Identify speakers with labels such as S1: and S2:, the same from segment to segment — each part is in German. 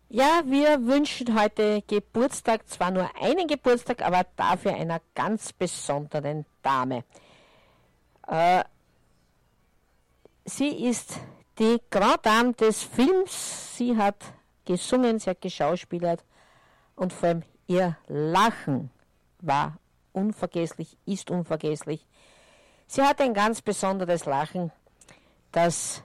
S1: Ja, wir wünschen heute Geburtstag, zwar nur einen Geburtstag, aber dafür einer ganz besonderen Dame. Äh, Sie ist die Grand Dame des Films. Sie hat gesungen, sie hat geschauspielert und vor allem ihr Lachen war unvergesslich, ist unvergesslich. Sie hat ein ganz besonderes Lachen, das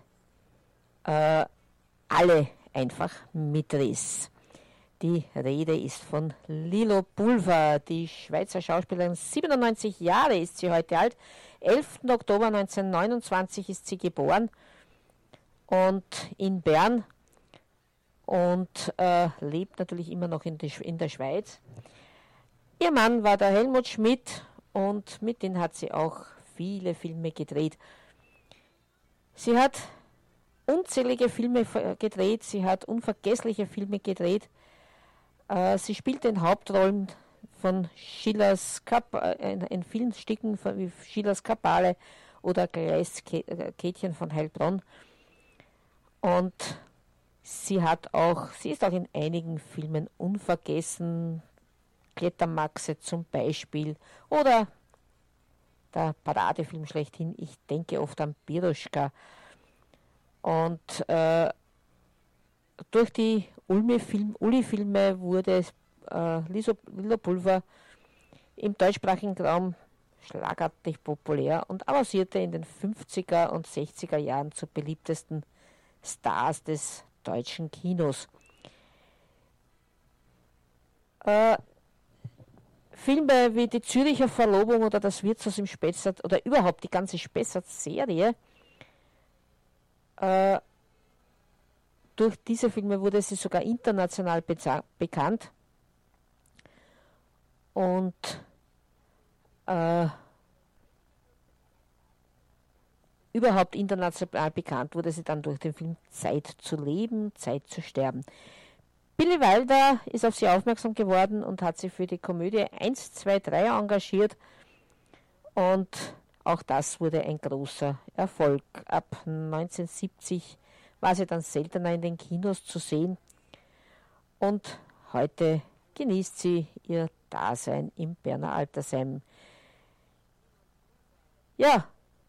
S1: alle einfach mitriss. Die Rede ist von Lilo Pulver, die Schweizer Schauspielerin. 97 Jahre ist sie heute alt. 11. Oktober 1929 ist sie geboren und in Bern und lebt natürlich immer noch in der Schweiz. Ihr Mann war der Helmut Schmidt und mit dem hat sie auch viele Filme gedreht. Sie hat unzählige Filme gedreht, sie hat unvergessliche Filme gedreht. Sie spielt in Hauptrollen von Schillers in vielen Stücken wie Schillers Kabale oder Käthchen von Heilbronn. Und sie ist auch in einigen Filmen unvergessen. Klettermaxe zum Beispiel oder der Paradefilm schlechthin, ich denke oft an Piroschka. Und durch die Uli-Filme wurde Lilo Pulver im deutschsprachigen Raum schlagartig populär und avancierte in den 50er und 60er Jahren zu beliebtesten Stars des deutschen Kinos. Filme wie die Züricher Verlobung oder das Wirtshaus im Spessart oder überhaupt die ganze Spessart-Serie, durch diese Filme wurde sie sogar international bekannt und überhaupt international bekannt wurde sie dann durch den Film Zeit zu leben, Zeit zu sterben. Billy Wilder ist auf sie aufmerksam geworden und hat sie für die Komödie 1, 2, 3 engagiert und auch das wurde ein großer Erfolg. Ab 1970 war sie dann seltener in den Kinos zu sehen und heute genießt sie ihr Dasein im Berner Altersheim. Ja,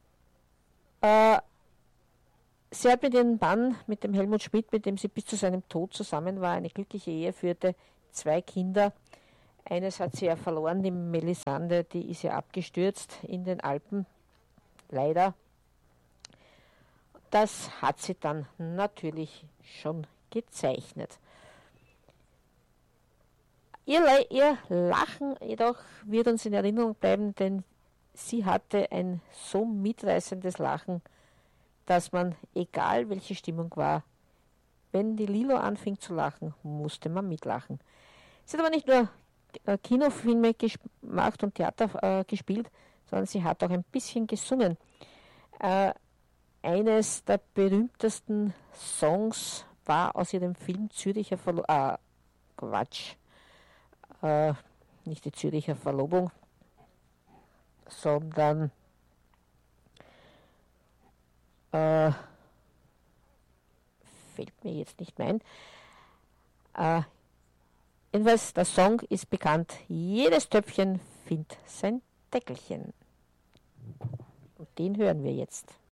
S1: sie hat mit ihrem Mann, mit dem Helmut Schmidt, mit dem sie bis zu seinem Tod zusammen war, eine glückliche Ehe führte, 2 Kinder. Eines hat sie ja verloren, die Melisande, die ist ja abgestürzt in den Alpen, leider. Das hat sie dann natürlich schon gezeichnet. Ihr Lachen jedoch wird uns in Erinnerung bleiben, denn sie hatte ein so mitreißendes Lachen, dass man, egal welche Stimmung war, wenn die Lilo anfing zu lachen, musste man mitlachen. Sie hat aber nicht nur Kinofilme gemacht und Theater gespielt, sondern sie hat auch ein bisschen gesungen. Eines der berühmtesten Songs war aus ihrem Film Züricher Verlobung, nicht die Züricher Verlobung, sondern fällt mir jetzt nicht mehr ein. Jedenfalls, der Song ist bekannt. Jedes Töpfchen findet sein Deckelchen. Und den hören wir jetzt.